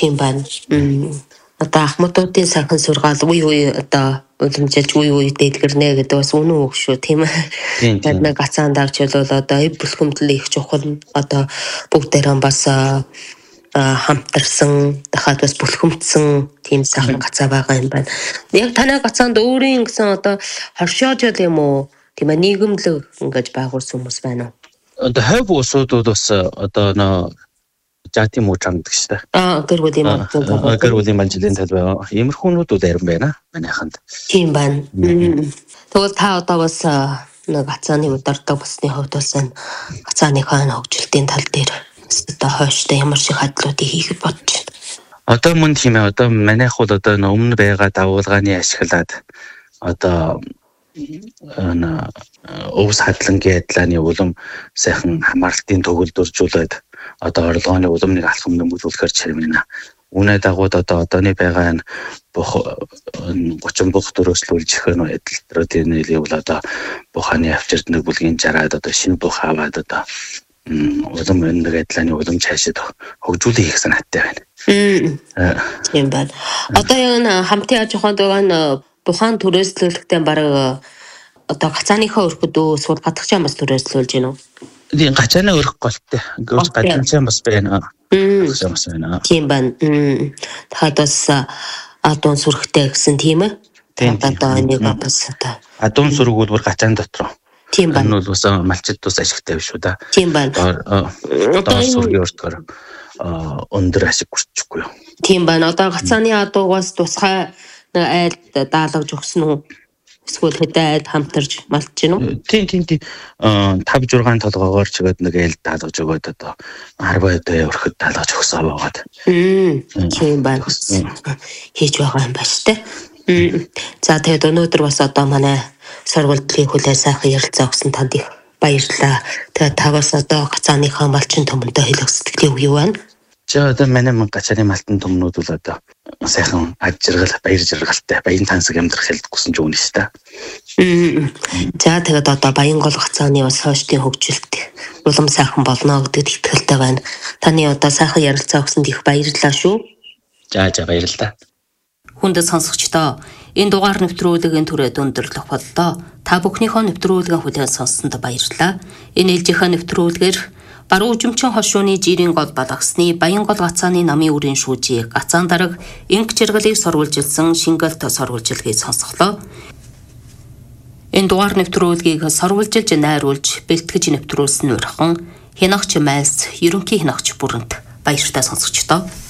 Тийм байна. Одоо ахмадуудын сайхан сургаал үе одоо уламжилж үе дэлгэрнэ гэдэг бас үнэн үг шүү тийм ээ. Нэг гацаан давч бол одоо эв бүлхэмдэл их чухал одоо бүгдээрээ бас хамтарсан дахиад бас бүлхэмдсэн тийм сайхан гацаа байгаа юм байна. Яг танай гацаанд өөрийн гэсэн одоо хоршоож юм уу? Тийм ээ нийгэмлэг ингэж байгуулсан хүмүүс байна уу? Одоо хойв улсуудад бас одоо нөө жати муучанд гэж та. Гэр бүлийн малжилын талбай. Иймэрхүүнүүд зарим байна манайханд. Тийм байна. Тэгвэл та одоо бас нэг гацааны удирдаг басны хувьд бас гацааныхаа хөгжилтийн тал дээр одоо хойштой ямар шиг хадлуудыг хийхэд бодож байна. Одоо мөн тийм ээ. Одоо манайх бол одоо өмнө байгаа дагуулгааны ашиглаад одоо өвс хадлангийн адилааны улам сайхан хамгаалтын төгөлдөржүүлээд одоо орлогооны улмыг алхам нэмэгдүүлэхээр чармина. Үүнээ дагууд одооны байгаа 30 бүх төрөслүүлж ихэнх эдэлтрүүдийн нийлээ бол одоо буханы авчирд нэг бүлгийн жараад одоо шинэ бух аваад одоо улам нэг адилааны улам цаашид хөгжүүлэх их санаатай байна. Тийм байна. Одоо яг хамтын аж ахуйн байгаа бухан төрөслөлттэй бараг одоо гацааныхаа өрхөдөө сул гадагчаа бас төрөслүүлж гинэ үү? Тийм гацаанаа өрөх голтой. Гацаан бас байна. Тийм байна. Дахиад бас адуун сүрхтэй гэсэн тийм ээ. Одоо нэг бас одоо адуун сүрэг бол бүр гацаан дотор. Тийм байна. Энэ бол бас малчид тус ашигтай биш үү да. Тийм байна. Одоо сүргийн өртгөр өндөр ашиг хүрчихгүй юу? Тийм байна. Одоо гацааны адуугаас тусгай айлд даалгаж өгсөн үү? Эсвэл хэдэн айлд хамтарч малтж гинэ үү? Тийм. 5-6 толгоогоор чигээд нэг айлд даалгаж өгөөд одоо 10 айлд өрхөд даалгаж өгсөн байгаад. Тийм байна. Хийж байгаа юм байна шүү дээ. За тэгээд өнөөдөр бас одоо манай сургуулийн хүлээ сайхан ярилцаа өгсөн танд их баярлалаа. Тэгээд та бас одоо гацааныхаа малчин төмөнтэй хэлэх сэтгэлийн үг юу байна? Одоо манай гацааны малтан төмнүүд бол одоо сайхан аж жаргал баяр жаргалтай баян тансаг амьдрах хэлдэггүйсэн ч үнэ шүү дээ. За тэгээд одоо Баянгол гацааны бас хойштын хөгжилт улам сайхан болно гэдэгт итгэлтэй байна. Таны одоо сайхан ярилцаа өгсөнд их баярлалаа шүү. За баярлалаа. Хүндэт сонсогчдоо энэ дугаар нэвтрүүлгийн түрээд өндөрлөх боллоо. Та бүхнийхөө нэвтрүүлгийн хүлээн сонссонд баярлалаа. Энэ ээлжийнхээ нэвтрүүлгээр баруун жимчин хошууны жирийн гол балгасны Баянгол гацааны намын үрийн шүүжийг гацаан дарга инг жаргалыг сурвалжилсан шингэлт сурвалжилгийг сонсголоо. Энэ дугаар нэвтрүүлгийг сурвалжилж найруулж бэлтгэж нэвтрүүлсэн урхан Хянагч Майлс ерөнхий хянагч бүрэнд баяртай сонсогчдоо.